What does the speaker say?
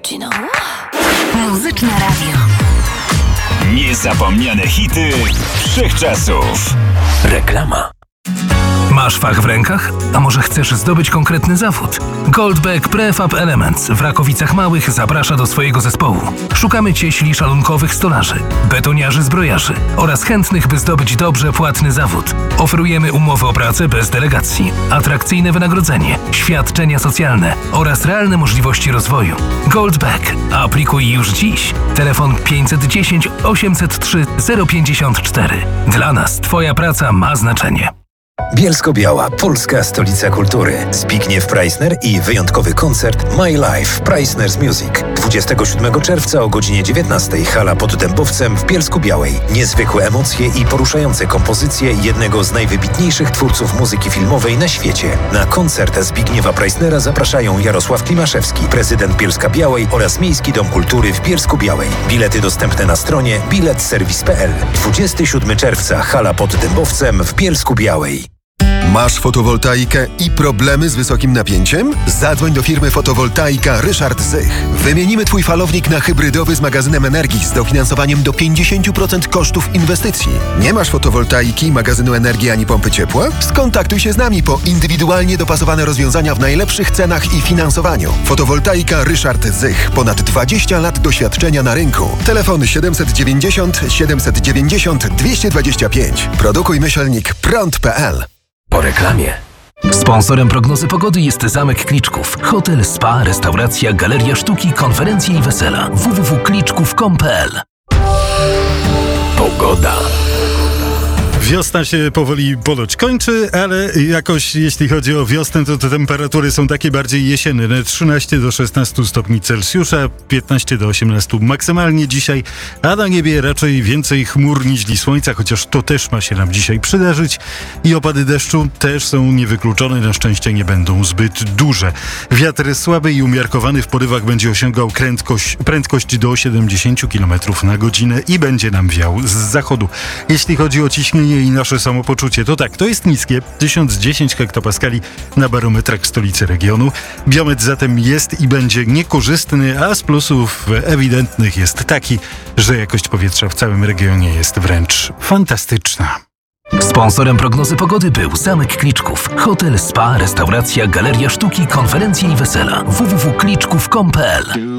cappuccino. Muzyczne radio. Niezapomniane hity wszechczasów. Reklama. Masz fach w rękach? A może chcesz zdobyć konkretny zawód? Goldbeck Prefab Elements w Rakowicach Małych zaprasza do swojego zespołu. Szukamy cieśli szalunkowych stolarzy, betoniarzy zbrojarzy oraz chętnych, by zdobyć dobrze płatny zawód. Oferujemy umowy o pracę bez delegacji, atrakcyjne wynagrodzenie, świadczenia socjalne oraz realne możliwości rozwoju. Goldbeck. Aplikuj już dziś. Telefon 510 803 054. Dla nas Twoja praca ma znaczenie. Bielsko-Biała, polska stolica kultury. Zbigniew Preissner i wyjątkowy koncert My Life Preissner's Music. 27 czerwca o godzinie 19 hala pod Dębowcem w Bielsku-Białej. Niezwykłe emocje i poruszające kompozycje jednego z najwybitniejszych twórców muzyki filmowej na świecie. Na koncert Zbigniewa Preissnera zapraszają Jarosław Klimaszewski, prezydent Bielska-Białej oraz Miejski Dom Kultury w Bielsku-Białej. Bilety dostępne na stronie biletserwis.pl. 27 czerwca hala pod Dębowcem w Bielsku-Białej. Masz fotowoltaikę i problemy z wysokim napięciem? Zadzwoń do firmy Fotowoltaika Ryszard Zych. Wymienimy Twój falownik na hybrydowy z magazynem energii z dofinansowaniem do 50% kosztów inwestycji. Nie masz fotowoltaiki, magazynu energii ani pompy ciepła? Skontaktuj się z nami po indywidualnie dopasowane rozwiązania w najlepszych cenach i finansowaniu. Fotowoltaika Ryszard Zych. Ponad 20 lat doświadczenia na rynku. Telefony 790 790 225. Produkuj myślnik prąd.pl. Po reklamie. Sponsorem prognozy pogody jest Zamek Kliczków. Hotel, spa, restauracja, galeria sztuki, konferencje i wesela. www.kliczków.com.pl. Pogoda. Wiosna się powoli ponoć kończy, ale jakoś jeśli chodzi o wiosnę, to te temperatury są takie bardziej jesienne. 13 do 16 stopni Celsjusza, 15 do 18 maksymalnie dzisiaj, a na niebie raczej więcej chmur niż słońca, chociaż to też ma się nam dzisiaj przydarzyć. I opady deszczu też są niewykluczone, na szczęście nie będą zbyt duże. Wiatr słaby i umiarkowany w porywach będzie osiągał prędkość do 70 km na godzinę i będzie nam wiał z zachodu. Jeśli chodzi o ciśnienie i nasze samopoczucie, to tak, to jest niskie, 1010 hektopaskali na barometrach stolicy regionu. Biometr zatem jest i będzie niekorzystny, a z plusów ewidentnych jest taki, że jakość powietrza w całym regionie jest wręcz fantastyczna. Sponsorem prognozy pogody był Zamek Kliczków. Hotel, spa, restauracja, galeria sztuki, konferencje i wesela. www.kliczków.com.pl.